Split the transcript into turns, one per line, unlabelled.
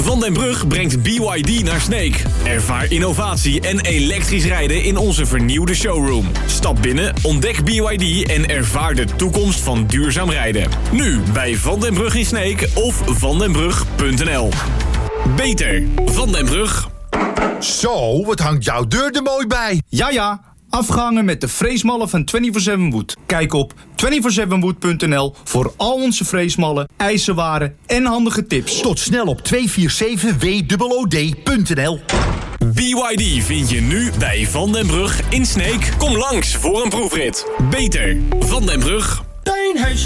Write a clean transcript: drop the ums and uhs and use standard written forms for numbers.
Van den Brug brengt BYD naar Sneek. Ervaar innovatie en elektrisch rijden in onze vernieuwde showroom. Stap binnen, ontdek BYD en ervaar de toekomst van duurzaam rijden. Nu bij Van den Brug in Sneek of vandenbrug.nl. Beter Van den Brug.
Zo, wat hangt jouw deur er mooi bij.
Ja, afgehangen met de freesmallen van 24/7 Wood. Kijk op 247wood.nl voor al onze freesmallen, ijzerwaren en handige tips.
Tot snel op 247WOOD.nl.
BYD vind je nu bij Van den Brug in Sneek. Kom langs voor een proefrit. Beter Van den Brug.
Steenhuis